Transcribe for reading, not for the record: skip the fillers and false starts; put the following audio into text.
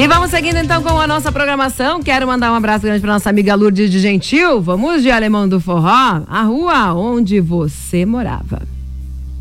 E vamos seguindo então com a nossa programação. Quero mandar um abraço grande para nossa amiga Lourdes de Gentil. Vamos de Alemão do Forró, a rua onde você morava.